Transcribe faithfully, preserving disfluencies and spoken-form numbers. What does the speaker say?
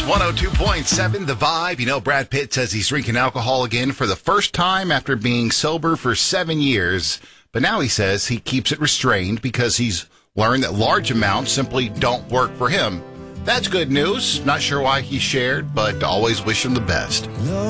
It's one oh two point seven The Vibe. You know, Brad Pitt says he's drinking alcohol again for the first time after being sober for seven years. But now he says he keeps it restrained because he's learned that large amounts simply don't work for him. That's good news. Not sure why he shared, but always wish him the best.